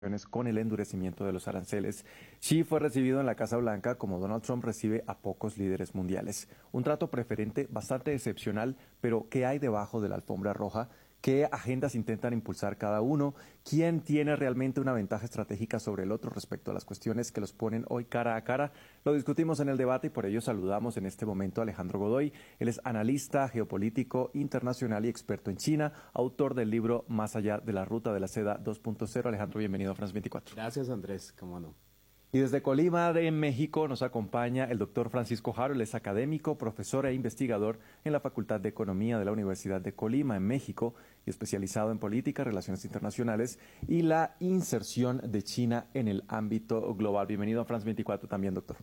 Con el endurecimiento de los aranceles. Xi fue recibido en la Casa Blanca como Donald Trump recibe a pocos líderes mundiales. Un trato preferente bastante excepcional, pero ¿qué hay debajo de la alfombra roja? ¿Qué agendas intentan impulsar cada uno? ¿Quién tiene realmente una ventaja estratégica sobre el otro respecto a las cuestiones que los ponen hoy cara a cara? Lo discutimos en el debate y por ello saludamos en este momento a Alejandro Godoy. Él es analista geopolítico internacional y experto en China, autor del libro Más allá de la ruta de la seda 2.0. Alejandro, bienvenido a France 24. Gracias, Andrés, cómo no. Y desde Colima, de México, nos acompaña el doctor Francisco Haro. Él es académico, profesor e investigador en la Facultad de Economía de la Universidad de Colima, en México, y especializado en política, relaciones internacionales y la inserción de China en el ámbito global. Bienvenido a France 24 también, doctor.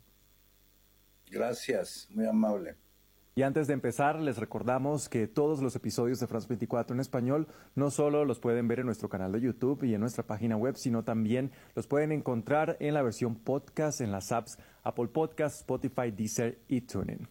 Gracias, muy amable. Y antes de empezar, les recordamos que todos los episodios de France 24 en español no solo los pueden ver en nuestro canal de YouTube y en nuestra página web, sino también los pueden encontrar en la versión podcast en las apps Apple Podcasts, Spotify, Deezer y TuneIn.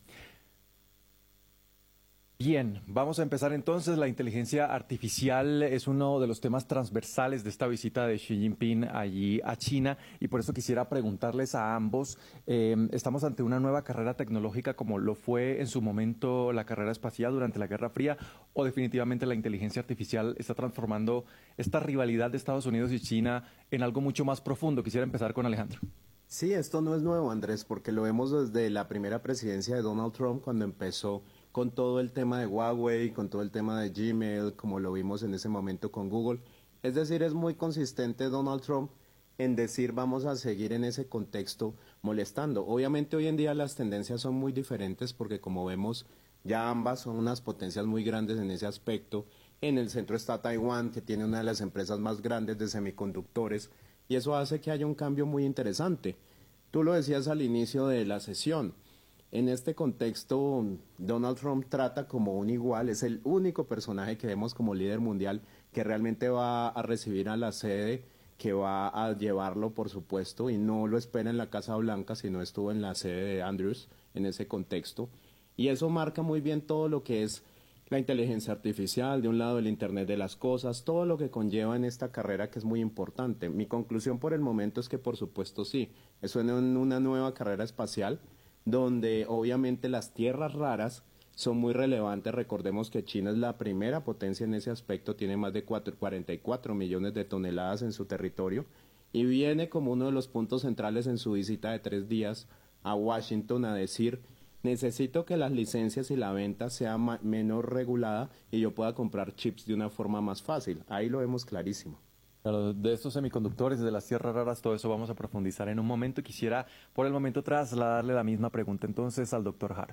Bien, vamos a empezar entonces. La inteligencia artificial es uno de los temas transversales de esta visita de Xi Jinping allí a China y por eso quisiera preguntarles a ambos, ¿estamos ante una nueva carrera tecnológica como lo fue en su momento la carrera espacial durante la Guerra Fría o definitivamente la inteligencia artificial está transformando esta rivalidad de Estados Unidos y China en algo mucho más profundo? Quisiera empezar con Alejandro. Sí, esto no es nuevo, Andrés, porque lo vemos desde la primera presidencia de Donald Trump cuando empezó con todo el tema de Huawei, con todo el tema de Gmail, como lo vimos en ese momento con Google. Es decir, es muy consistente Donald Trump en decir vamos a seguir en ese contexto molestando. Obviamente hoy en día las tendencias son muy diferentes porque como vemos ya ambas son unas potencias muy grandes en ese aspecto. En el centro está Taiwán, que tiene una de las empresas más grandes de semiconductores y eso hace que haya un cambio muy interesante. Tú lo decías al inicio de la sesión. En este contexto, Donald Trump trata como un igual, es el único personaje que vemos como líder mundial que realmente va a recibir a la sede, que va a llevarlo, por supuesto, y no lo espera en la Casa Blanca, sino estuvo en la sede de Andrews en ese contexto. Y eso marca muy bien todo lo que es la inteligencia artificial, de un lado el Internet de las cosas, todo lo que conlleva en esta carrera que es muy importante. Mi conclusión por el momento es que, por supuesto, sí, eso en una nueva carrera espacial, donde obviamente las tierras raras son muy relevantes. Recordemos que China es la primera potencia en ese aspecto, tiene más de 44 millones de toneladas en su territorio y viene como uno de los puntos centrales en su visita de 3 días a Washington a decir necesito que las licencias y la venta sea menos regulada y yo pueda comprar chips de una forma más fácil. Ahí lo vemos clarísimo. Claro, de estos semiconductores, de las tierras raras, todo eso vamos a profundizar en un momento. Quisiera, por el momento, trasladarle la misma pregunta entonces al doctor Haro.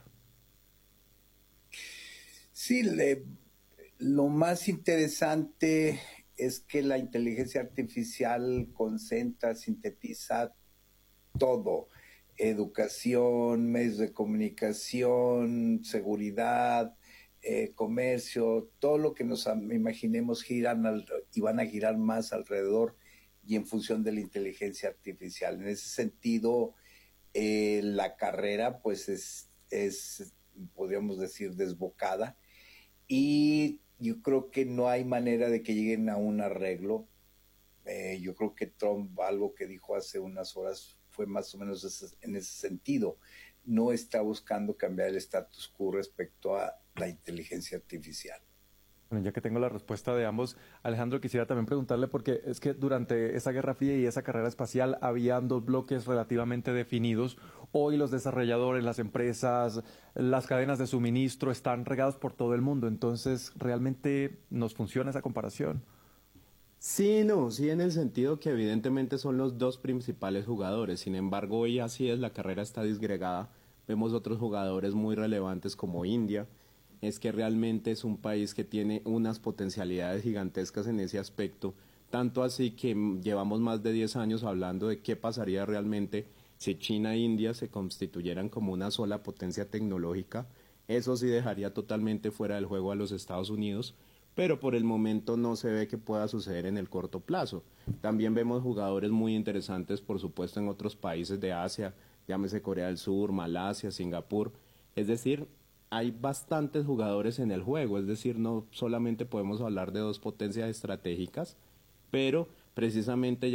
Sí, lo más interesante es que la inteligencia artificial concentra, sintetiza todo: educación, medios de comunicación, seguridad, comercio, todo lo que nos imaginemos y van a girar más alrededor y en función de la inteligencia artificial. En ese sentido, la carrera pues es, podríamos decir, desbocada y yo creo que no hay manera de que lleguen a un arreglo. Yo creo que Trump, algo que dijo hace unas horas, fue más o menos en ese sentido. No está buscando cambiar el status quo respecto a la inteligencia artificial. Bueno, ya que tengo la respuesta de ambos, Alejandro, quisiera también preguntarle, porque es que durante esa Guerra Fría y esa carrera espacial habían dos bloques relativamente definidos. Hoy los desarrolladores, las empresas, las cadenas de suministro están regados por todo el mundo. Entonces, ¿realmente nos funciona esa comparación? Sí, no, sí en el sentido que evidentemente son los dos principales jugadores, sin embargo hoy así es, la carrera está disgregada, vemos otros jugadores muy relevantes como India, es que realmente es un país que tiene unas potencialidades gigantescas en ese aspecto, tanto así que llevamos más de 10 años hablando de qué pasaría realmente si China e India se constituyeran como una sola potencia tecnológica. Eso sí dejaría totalmente fuera del juego a los Estados Unidos, pero por el momento no se ve que pueda suceder en el corto plazo. También vemos jugadores muy interesantes, por supuesto, en otros países de Asia, llámese Corea del Sur, Malasia, Singapur. Es decir, hay bastantes jugadores en el juego, es decir, no solamente podemos hablar de dos potencias estratégicas, pero precisamente